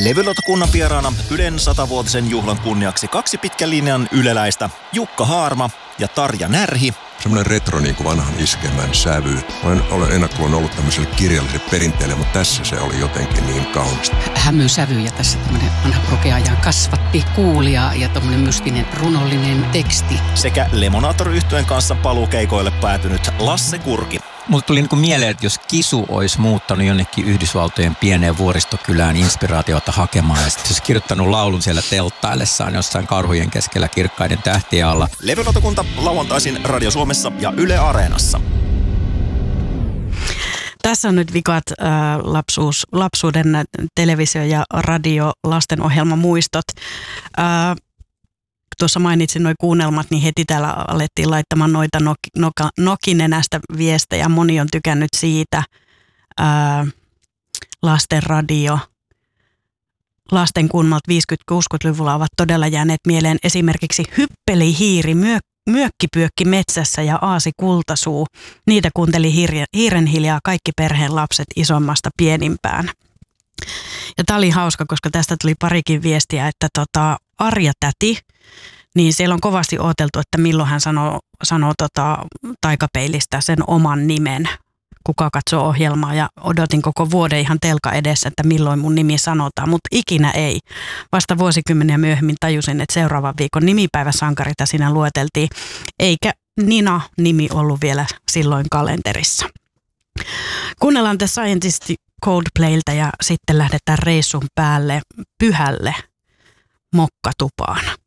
Levylautakunnan vieraana Ylen 100-vuotisen juhlan kunniaksi 2 pitkän linjan yleläistä, Jukka Haarma ja Tarja Närhi. Semmoinen retro niin kuin vanhan iskemän sävy. Olen ennakkoon ollut tämmöiselle kirjalliselle perinteelle, mutta tässä se oli jotenkin niin kaunista. Hämysävy ja tässä tämmöinen vanha prokeajan kasvatti, kuulia ja tämmöinen mystinen runollinen teksti. Sekä Lemonator-yhtyeen kanssa paluukeikoille päätynyt Lasse Kurki. Mulle tuli niin kuin mieleen, että jos Kisu olisi muuttanut jonnekin Yhdysvaltojen pieneen vuoristokylään inspiraatiota hakemaan ja sitten olisi kirjoittanut laulun siellä telttaillessaan jossain karhujen keskellä kirkkaiden tähtien alla. Levylautakunta lauantaisin Radio Suomessa ja Yle Areenassa. Tässä on nyt vikat lapsuuden televisio- ja radio lastenohjelmamuistot. Tuossa mainitsin nuo kuunnelmat, niin heti täällä alettiin laittamaan noita nokinenästä viestejä. Moni on tykännyt siitä. Lastenradio. Lastenkunnat 50-60-luvulla ovat todella jääneet mieleen. Esimerkiksi Hyppeli-hiiri, Myökkipyökki metsässä ja Aasi kultasuu. Niitä kuunteli hiiren hiljaa kaikki perheen lapset isommasta pienimpään. Ja tämä oli hauska, koska tästä tuli parikin viestiä, että Arja täti, niin siellä on kovasti odoteltu, että milloin hän sanoo taikapeilistä sen oman nimen, kuka katsoo ohjelmaa. Ja odotin koko vuoden ihan telka edessä, että milloin mun nimi sanotaan, mutta ikinä ei. Vasta vuosikymmeniä myöhemmin tajusin, että seuraavan viikon nimipäiväsankarita siinä lueteltiin, eikä Nina-nimi ollut vielä silloin kalenterissa. Kuunnellaan The Scientist Coldplayltä ja sitten lähdetään reissun päälle pyhälle mokkatupaan.